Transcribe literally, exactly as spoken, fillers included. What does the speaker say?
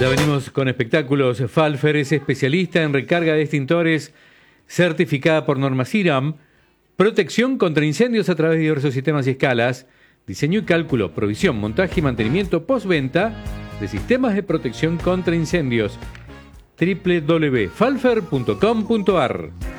Ya venimos con espectáculos. Falfer es especialista en recarga de extintores, certificada por normas I R A M, protección contra incendios a través de diversos sistemas y escalas, diseño y cálculo, provisión, montaje y mantenimiento postventa de sistemas de protección contra incendios. doble u doble u doble u punto falfer punto com punto a r